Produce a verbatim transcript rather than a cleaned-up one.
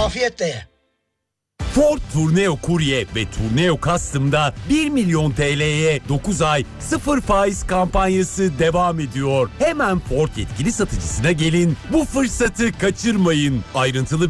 afiyetle ye. Ford Tourneo Courier ve Tourneo Custom'da bir milyon T L'ye dokuz ay sıfır faiz kampanyası devam ediyor. Hemen Ford yetkili satıcısına gelin, bu fırsatı kaçırmayın. Ayrıntılı